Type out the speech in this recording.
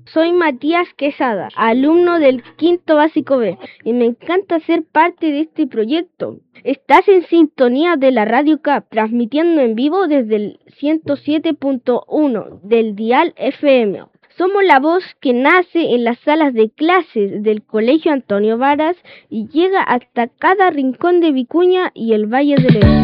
Soy Matías Quesada, alumno del quinto básico B, y me encanta ser parte de este proyecto. Estás en sintonía de la Radio CAP, transmitiendo en vivo desde el 107.1 del dial FM. Somos la voz que nace en las salas de clases del Colegio Antonio Varas y llega hasta cada rincón de Vicuña y el Valle del Ebro.